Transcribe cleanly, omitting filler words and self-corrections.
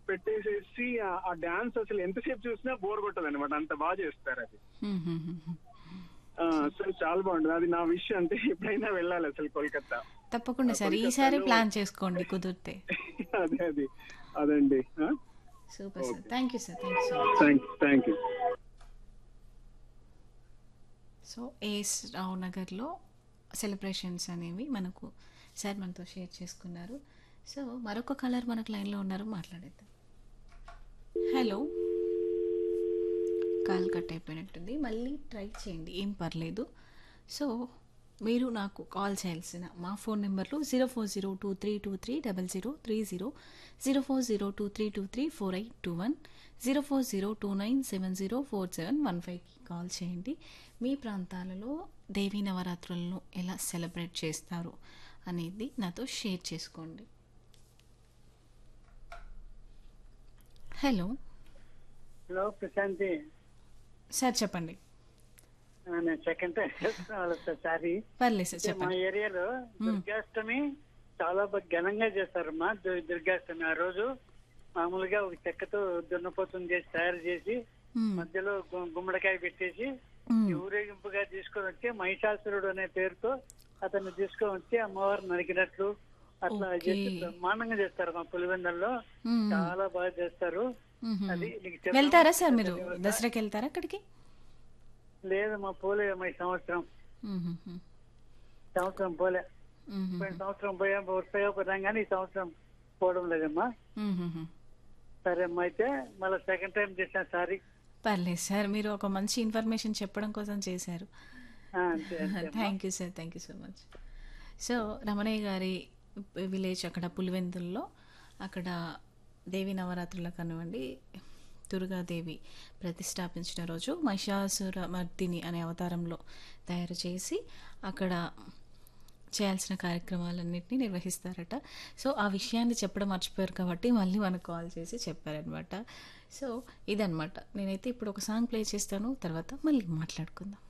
పెట్టేసేసి ఆ డాన్స్ అసలు ఎంతసేపు చూసినా బోర్ కొట్టదు అనమాట, అంత బాగా చేస్తారు అది. అసలు చాలా బాగుంటుంది. అది నా విషయం, అంటే ఎప్పుడైనా వెళ్ళాలి అసలు కోల్కతా. తప్పకుండా సార్, ఈసారి కోల్కతాలో ప్లాన్ చేసుకోండి కుదిరితే. అదే అది అదండి. Super sir, okay, thank you sir, thank you so much. Thank you. So as రావు నగర్లో సెలబ్రేషన్స్ అనేవి మనకు సార్ మనతో షేర్ చేసుకున్నారు. సో మరొక కలర్ మనకు లైన్లో ఉన్నారు, మాట్లాడేద్దాం. హలో, కాల్ కట్ అయిపోయినట్టుంది, మళ్ళీ ట్రై చేయండి, ఏం పర్లేదు. సో మీరు నాకు కాల్ చేయాల్సిన మా ఫోన్ నెంబర్లు 0402323030, 0402323481, 040297047115కి కాల్ చేయండి. మీ ప్రాంతాలలో దేవీ నవరాత్రులను ఎలా సెలబ్రేట్ చేస్తారు అనేది నాతో షేర్ చేసుకోండి. హలో హలో ప్రశాంతి, సార్ చెప్పండి. నేను సెకండ్ టైం చేస్తున్నాను సారీ. పర్లేదు సార్ మా చెప్పండి. ఏరియాలో దుర్గాష్టమి చాలా ఘనంగా చేస్తారమ్మా. దుర్గాష్టమి ఆ రోజు మామూలుగా ఒక చెక్కతో దున్నపోతుని చేసి తయారు చేసి మధ్యలో గుమ్మడికాయ పెట్టేసి ఊరేగింపుగా తీసుకొని వచ్చి మహిషాసురుడు అనే పేరుతో అతన్ని తీసుకొని వచ్చి అమ్మవారు నరికినట్లు అట్లా చేసి బ్రహ్మాండంగా చేస్తారు మా పులివెందల్లో. చాలా బాగా చేస్తారు. అది వెళ్తారా సార్ మీరు? దసరాకి వెళ్తారా అక్కడికి? లేదమ్మా, పోలేదమ్మా ఈ సంవత్సరం. పోలే. పోయిన సంవత్సరం వరుసగా పోయాం కానీ ఈ సంవత్సరం పోవడం లేదమ్మా. సరే అమ్మా, అయితే మళ్ళీ సెకండ్ టైం చేశాను సారీ. పర్లేదు సార్, మీరు ఒక మంచి ఇన్ఫర్మేషన్ చెప్పడం కోసం చేశారు. Thank you sir, thank you so much. So Ramanaiah గారి విలేజ్ అక్కడ పులివెందుల్లో, అక్కడ దేవి నవరాత్రులకు కనివ్వండి, దుర్గాదేవి ప్రతిష్టాపించిన రోజు మహిషాసుర మర్దిని అనే అవతారంలో తయారు చేసి అక్కడ చేయాల్సిన కార్యక్రమాలన్నింటినీ నిర్వహిస్తారట. సో ఆ విషయాన్ని చెప్పడం మర్చిపోయారు కాబట్టి మళ్ళీ మనకు కాల్ చేసి చెప్పారనమాట. సో ఇదనమాట. నేనైతే ఇప్పుడు ఒక సాంగ్ ప్లే చేస్తాను, తర్వాత మళ్ళీ మాట్లాడుకుందాం.